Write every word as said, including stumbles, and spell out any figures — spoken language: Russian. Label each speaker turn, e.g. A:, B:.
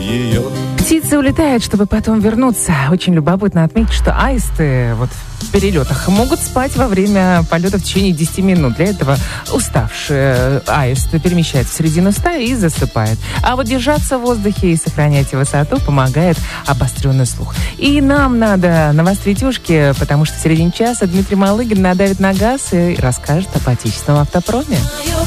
A: ее.
B: Птицы улетают, чтобы потом вернуться. Очень любопытно отметить, что аисты вот в перелетах могут спать во время полета в течение десяти минут. Для этого уставший аист перемещается в середину стаи и засыпает. А вот держаться в воздухе и сохранять высоту помогает обостренный слух. И нам надо навострить ушки, потому что в середине часа Дмитрий Малыгин надавит на газ и расскажет об отечественном автопроме.